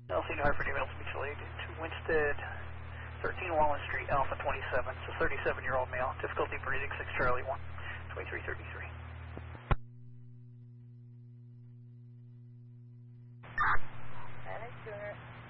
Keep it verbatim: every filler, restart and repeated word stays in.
L C to Hartford, email to Mutual Aid to Winstead, thirteen Walnut Street, Alpha twenty-seven. It's a thirty-seven-year-old male. Difficulty breathing, six Charlie one, twenty-three thirty-three. Panic Junior.